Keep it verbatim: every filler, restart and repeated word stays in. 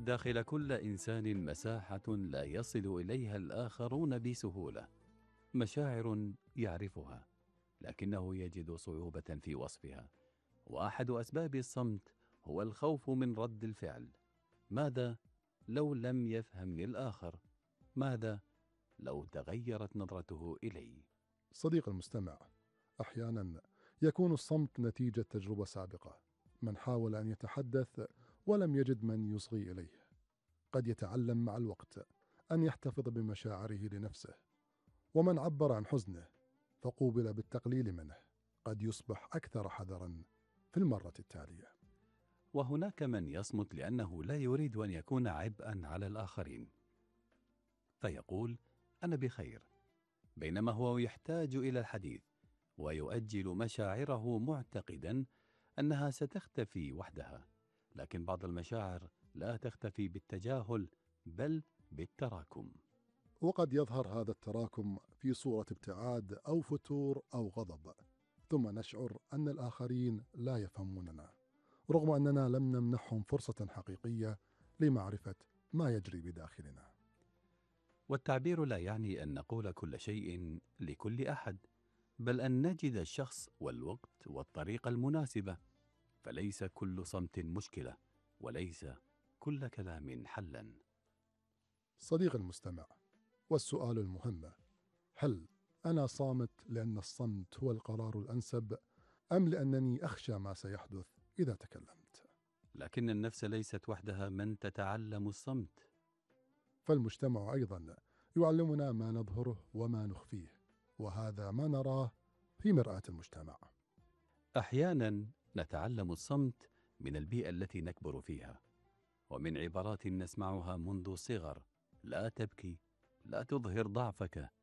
داخل كل إنسان مساحة لا يصل إليها الآخرون بسهولة، مشاعر يعرفها لكنه يجد صعوبة في وصفها. وأحد أسباب الصمت هو الخوف من رد الفعل. ماذا لو لم يفهمني الآخر؟ ماذا لو تغيرت نظرته إلي؟ صديق المستمع، أحيانا يكون الصمت نتيجة تجربة سابقة. من حاول أن يتحدث ولم يجد من يصغي إليه. قد يتعلم مع الوقت أن يحتفظ بمشاعره لنفسه. ومن عبر عن حزنه فقوبل بالتقليل منه قد يصبح أكثر حذرا في المرة التالية. وهناك من يصمت لأنه لا يريد أن يكون عبئا على الآخرين، فيقول أنا بخير، بينما هو يحتاج إلى الحديث ويؤجل مشاعره معتقدا أنها ستختفي وحدها. لكن بعض المشاعر لا تختفي بالتجاهل بل بالتراكم. وقد يظهر هذا التراكم في صورة ابتعاد أو فتور أو غضب، ثم نشعر أن الآخرين لا يفهموننا، رغم أننا لم نمنحهم فرصة حقيقية لمعرفة ما يجري بداخلنا. والتعبير لا يعني أن نقول كل شيء لكل أحد، بل أن نجد الشخص والوقت والطريقة المناسبة. فليس كل صمت مشكلة، وليس كل كلام حلا. صديق المستمع، والسؤال المهم: هل أنا صامت لأن الصمت هو القرار الأنسب، أم لأنني أخشى ما سيحدث إذا تكلمت؟ لكن النفس ليست وحدها من تتعلم الصمت. فالمجتمع أيضا يعلمنا ما نظهره وما نخفيه، وهذا ما نراه في مرآة المجتمع. أحيانا نتعلم الصمت من البيئة التي نكبر فيها، ومن عبارات نسمعها منذ الصغر: لا تبكي، لا تظهر ضعفك،